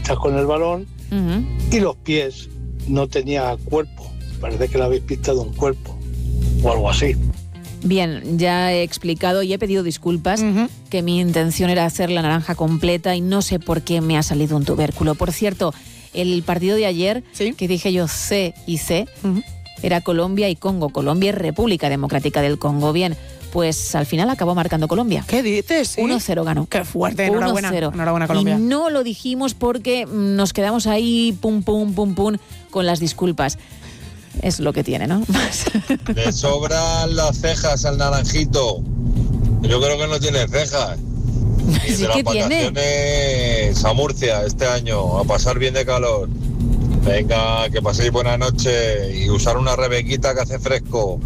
pistas con el balón, y los pies no tenía cuerpo. Parece que le habéis pintado un cuerpo o algo así. Bien, ya he explicado y he pedido disculpas, que mi intención era hacer la naranja completa y no sé por qué me ha salido un tubérculo. Por cierto, el partido de ayer, que dije yo C y C, era Colombia y Congo. Colombia y República Democrática del Congo. Bien, pues al final acabó marcando Colombia. ¿Qué dices? ¿Sí? 1-0 ganó. Qué fuerte, enhorabuena. 1-0. Enhorabuena, Colombia. Y no lo dijimos porque nos quedamos ahí pum, con las disculpas. Es lo que tiene, ¿no? Le sobran las cejas al naranjito. Yo creo que no tiene cejas. Y Sí de las que tiene. vacaciones a Murcia este año, a pasar bien de calor. Venga, que paséis buena noche y usar una rebequita que hace fresco.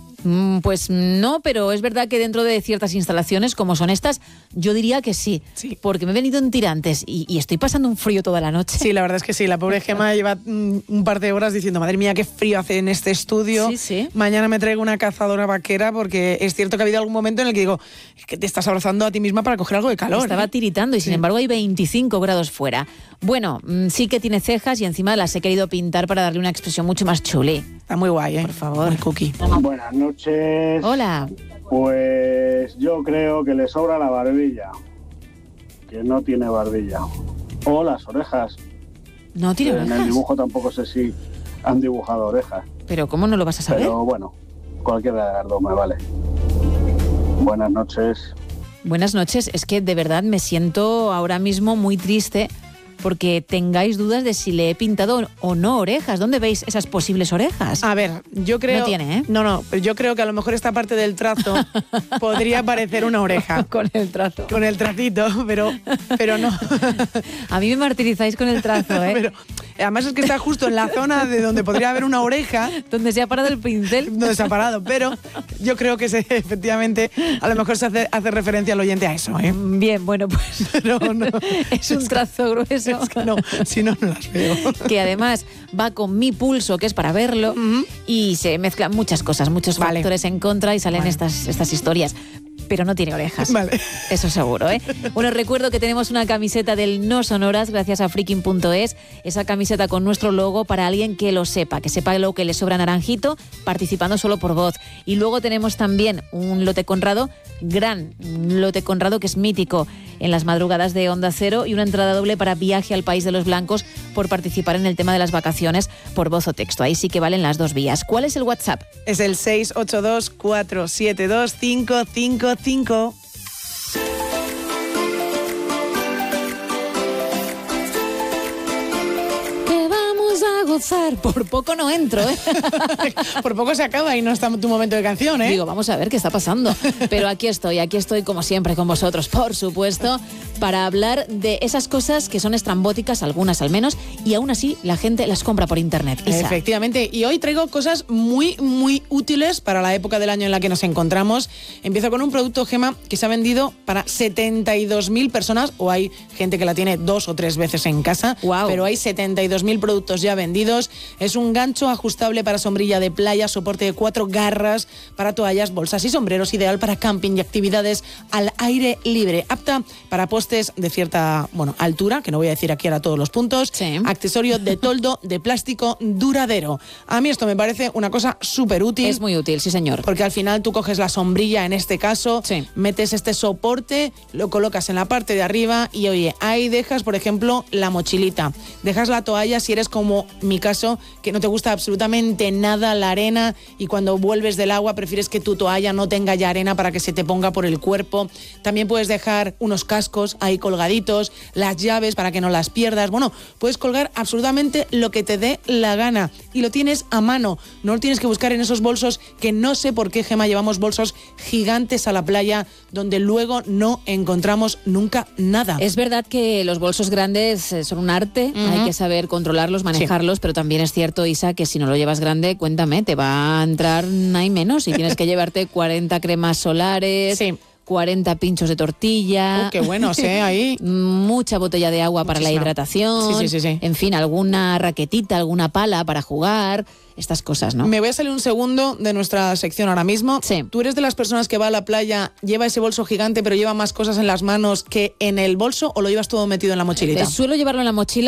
Pues no, pero es verdad que dentro de ciertas instalaciones como son estas, yo diría que sí. Porque me he venido en tirantes y estoy pasando un frío toda la noche. Sí, la verdad es que sí. La pobre Gemma lleva un par de horas diciendo, madre mía, qué frío hace en este estudio. Sí. Mañana me traigo una cazadora vaquera, porque es cierto que ha habido algún momento en el que digo, es que te estás abrazando a ti misma para coger algo de calor. Estaba tiritando y sin embargo hay 25 grados fuera. Bueno, sí que tiene cejas y encima las he querido pintar para darle una expresión mucho más chuli. Está muy guay, ¿eh? Por favor. Muy cookie. Buenas noches. Hola. Pues yo creo que le sobra la barbilla, que no tiene barbilla. O las orejas. No tiene En orejas. el dibujo tampoco sé si han dibujado orejas. Pero ¿cómo no lo vas a saber? Pero bueno, cualquiera de las dos me vale. Buenas noches. Buenas noches. Es que de verdad me siento ahora mismo muy triste porque tengáis dudas de si le he pintado o no orejas. ¿Dónde veis esas posibles orejas? A ver, yo creo... No tiene, ¿eh? No, pero yo creo que a lo mejor esta parte del trazo podría parecer una oreja. Con el trazo. Con el tracito, pero no. A mí me martirizáis con el trazo, ¿eh? Pero además es que está justo en la zona de donde podría haber una oreja. Donde se ha parado el pincel. Donde se ha parado, pero yo creo que efectivamente a lo mejor se hace referencia al oyente a eso, ¿eh? Bien, bueno, pues pero no. Es un trazo grueso. Es que no, si no, no las veo. Que además va con mi pulso, que es para verlo, y se mezclan muchas cosas, muchos factores en contra y salen estas historias. Pero no tiene orejas. Vale. Eso seguro, ¿eh? Bueno, recuerdo que tenemos una camiseta del No Sonoras gracias a Freaking.es. Esa camiseta con nuestro logo para alguien que lo sepa, que sepa lo que le sobra naranjito, participando solo por voz. Y luego tenemos también un lote Conrado, gran lote Conrado, que es mítico en las madrugadas de Onda Cero, y una entrada doble para Viaje al País de los Blancos por participar en el tema de las vacaciones por voz o texto. Ahí sí que valen las dos vías. ¿Cuál es el WhatsApp? Es el 682-472-555. Que vamos a gozar. Por poco no entro, ¿eh? Por poco se acaba y no está tu momento de canción, ¿eh? Digo, vamos a ver qué está pasando. Pero aquí estoy como siempre con vosotros, por supuesto, para hablar de esas cosas que son estrambóticas, algunas al menos, y aún así la gente las compra por internet. Isa. Efectivamente, y hoy traigo cosas muy, muy útiles para la época del año en la que nos encontramos. Empiezo con un producto, Gema, que se ha vendido para 72.000 personas, o hay gente que la tiene 2 o 3 veces en casa, pero hay 72.000 productos ya vendidos. Es un gancho ajustable para sombrilla de playa, soporte de 4 garras para toallas, bolsas y sombreros, ideal para camping y actividades al aire libre, apta para postes de cierta altura, que no voy a decir aquí ahora todos los puntos, accesorio de toldo de plástico duradero. A mí esto me parece una cosa súper útil. Es muy útil, sí señor. Porque al final tú coges la sombrilla, en este caso, metes este soporte, lo colocas en la parte de arriba y oye, ahí dejas, por ejemplo, la mochilita. Dejas la toalla si eres como mi caso, que no te gusta absolutamente nada la arena y cuando vuelves del agua prefieres que tu toalla no tenga ya arena para que se te ponga por el cuerpo. También puedes dejar unos cascos ahí colgaditos, las llaves para que no las pierdas. Bueno, puedes colgar absolutamente lo que te dé la gana y lo tienes a mano. No lo tienes que buscar en esos bolsos que no sé por qué, Gema, llevamos bolsos gigantes a la playa donde luego no encontramos nunca nada. Es verdad que los bolsos grandes son un arte, hay que saber controlarlos, manejarlos, pero también es cierto, Isa, que si no lo llevas grande, cuéntame, te va a entrar ahí menos y tienes que llevarte 40 cremas solares. 40 pinchos de tortilla. Qué buenos, ahí. Mucha botella de agua para la hidratación. Sí. En fin, alguna raquetita, alguna pala para jugar. Estas cosas, ¿no? Me voy a salir un segundo de nuestra sección ahora mismo. ¿Tú eres de las personas que va a la playa, lleva ese bolso gigante, pero lleva más cosas en las manos que en el bolso, o lo llevas todo metido en la mochilita? Suelo llevarlo en la mochila.